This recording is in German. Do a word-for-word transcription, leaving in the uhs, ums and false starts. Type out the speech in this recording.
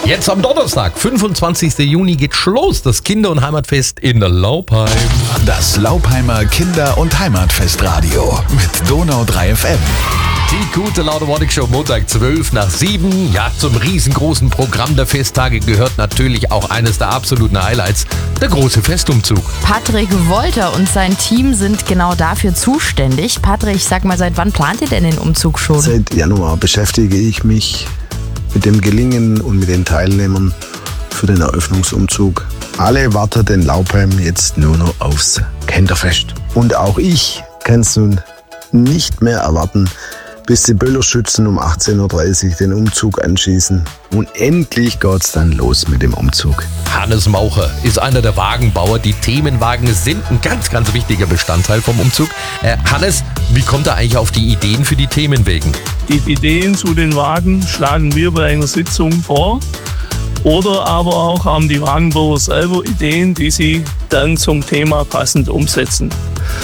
Jetzt am Donnerstag, fünfundzwanzigsten Juni, geht los, das Kinder- und Heimatfest in Laupheim. Das Laupheimer Kinder- und Heimatfestradio mit Donau drei F M. Die gute Laune Morning Show, Montag zwölf nach sieben. Ja, zum riesengroßen Programm der Festtage gehört natürlich auch eines der absoluten Highlights, der große Festumzug. Patrick Wolter und sein Team sind genau dafür zuständig. Patrick, sag mal, seit wann plant ihr denn den Umzug schon? Seit Januar beschäftige ich mich mit dem Gelingen und mit den Teilnehmern für den Eröffnungsumzug. Alle warten in Laupheim jetzt nur noch aufs Kinderfest. Und auch ich kann es nun nicht mehr erwarten, bis die Böllerschützen um achtzehn Uhr dreißig den Umzug anschießen. Und endlich geht's dann los mit dem Umzug. Hannes Maucher ist einer der Wagenbauer. Die Themenwagen sind ein ganz, ganz wichtiger Bestandteil vom Umzug. Äh, Hannes, wie kommt er eigentlich auf die Ideen für die Themenwegen? Die Ideen zu den Wagen schlagen wir bei einer Sitzung vor. Oder aber auch haben die Wagenbauer selber Ideen, die sie dann zum Thema passend umsetzen.